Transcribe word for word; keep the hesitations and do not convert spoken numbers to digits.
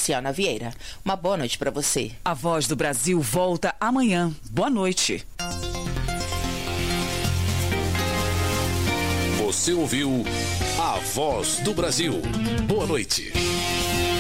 Luciana Vieira. Uma boa noite para você. A Voz do Brasil volta amanhã. Boa noite. Você ouviu A Voz do Brasil. Boa noite.